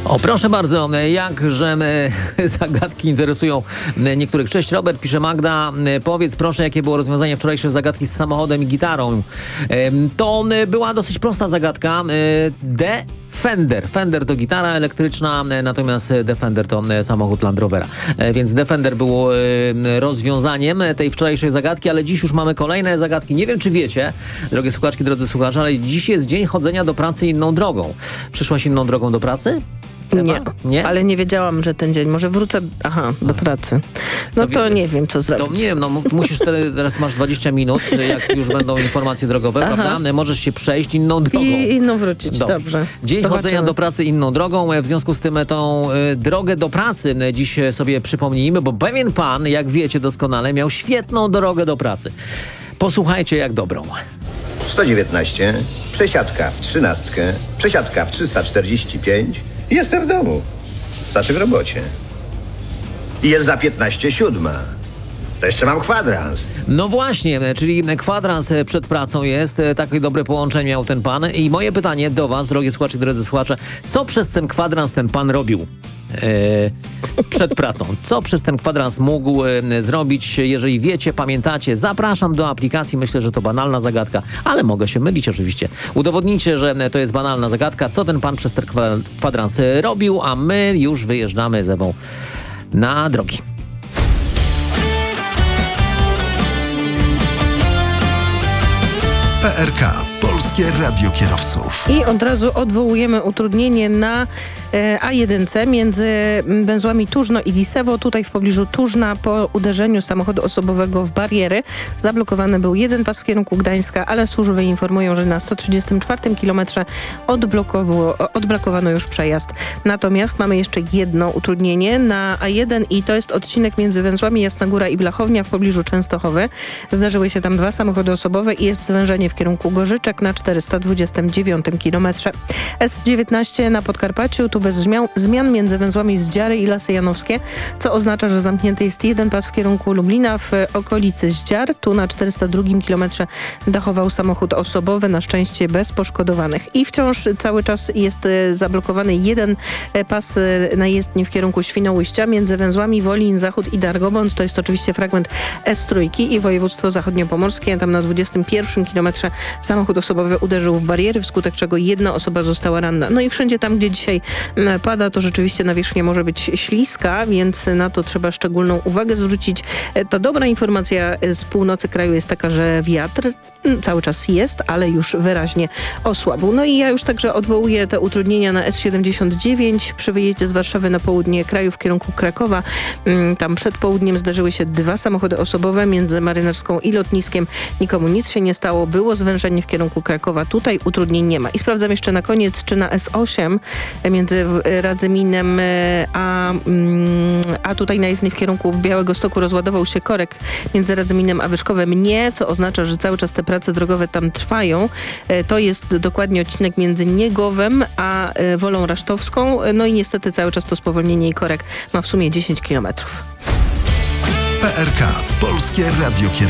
O, proszę bardzo, jakże zagadki interesują niektórych. Cześć Robert, pisze Magda. Powiedz proszę, jakie było rozwiązanie wczorajszej zagadki z samochodem i gitarą. To była dosyć prosta zagadka. Defender. Fender to gitara elektryczna, natomiast Defender to samochód Land Rovera. Więc Defender było rozwiązaniem tej wczorajszej zagadki, ale dziś już mamy kolejne zagadki. Nie wiem, czy wiecie, drogie słuchaczki, drodzy słuchacze, ale dziś jest dzień chodzenia do pracy inną drogą. Przyszłaś inną drogą do pracy? Nie, ale nie wiedziałam, że ten dzień. Może wrócę do pracy. No to nie wiem, co zrobić. To nie wiem, musisz teraz masz 20 minut, jak już będą informacje drogowe, prawda? Możesz się przejść inną drogą. I inną wrócić, dobrze. Dzień chodzenia do pracy inną drogą. W związku z tym tą drogę do pracy dziś sobie przypomnijmy, bo pewien pan, jak wiecie doskonale, miał świetną drogę do pracy. Posłuchajcie, jak dobrą. 119, przesiadka w 13, przesiadka w 345. Jestem w domu. Znaczy w robocie. I jest za 15:07. To jeszcze mam kwadrans. No właśnie, czyli kwadrans przed pracą jest. Takie dobre połączenie miał ten pan. I moje pytanie do was, drogie słuchacze, drodzy słuchacze, co przez ten kwadrans ten pan robił? Przed pracą. Co przez ten kwadrans mógł zrobić? Jeżeli wiecie, pamiętacie, zapraszam do aplikacji. Myślę, że to banalna zagadka, ale mogę się mylić oczywiście. Udowodnijcie, że to jest banalna zagadka. Co ten pan przez ten kwadrans robił, a my już wyjeżdżamy z Ewą na drogi. PRK, Polskie Radio Kierowców. I od razu odwołujemy utrudnienie na A1 między węzłami Tużno i Lisewo. Tutaj w pobliżu Tużna po uderzeniu samochodu osobowego w bariery zablokowany był jeden pas w kierunku Gdańska, ale służby informują, że na 134 kilometrze odblokowano już przejazd. Natomiast mamy jeszcze jedno utrudnienie na A1 i to jest odcinek między węzłami Jasna Góra i Blachownia w pobliżu Częstochowy. Zdarzyły się tam dwa samochody osobowe i jest zwężenie w kierunku Gorzyczek na 429 kilometrze. S19 na Podkarpaciu, tu bez zmian między węzłami Zdziary i Lasy Janowskie, co oznacza, że zamknięty jest jeden pas w kierunku Lublina w okolicy Zdziar. Tu na 402 kilometrze dachował samochód osobowy, na szczęście bez poszkodowanych. I wciąż cały czas jest zablokowany jeden pas na jezdni w kierunku Świnoujścia między węzłami Wolin Zachód i Dargobąt. To jest oczywiście fragment S3 i województwo zachodniopomorskie. Tam na 21 kilometrze samochód osobowy uderzył w bariery, wskutek czego jedna osoba została ranna. No i wszędzie tam, gdzie dzisiaj pada, to rzeczywiście nawierzchnia może być śliska, więc na to trzeba szczególną uwagę zwrócić. Ta dobra informacja z północy kraju jest taka, że wiatr cały czas jest, ale już wyraźnie osłabł. No i ja już także odwołuję te utrudnienia na S79 przy wyjeździe z Warszawy na południe kraju w kierunku Krakowa. Tam przed południem zdarzyły się dwa samochody osobowe między Marynarską i lotniskiem. Nikomu nic się nie stało. Było zwężenie w kierunku Krakowa. Tutaj utrudnień nie ma. I sprawdzam jeszcze na koniec, czy na S8 między Radzyminem a tutaj na jezdni w kierunku Białegostoku rozładował się korek między Radzyminem a Wyszkowem. Nie, co oznacza, że cały czas te prace drogowe tam trwają. To jest dokładnie odcinek między Niegowem a Wolą Rasztowską. No i niestety cały czas to spowolnienie i korek ma w sumie 10 kilometrów. PRK, Polskie Radio Kierowców.